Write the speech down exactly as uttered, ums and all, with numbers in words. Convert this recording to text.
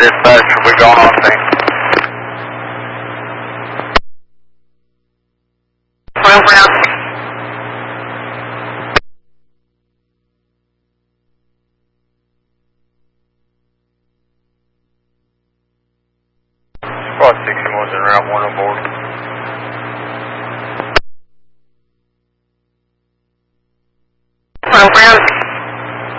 dispatch, we going on scene. Well, well. Squad sixty-one's en route, one on board. Well, well.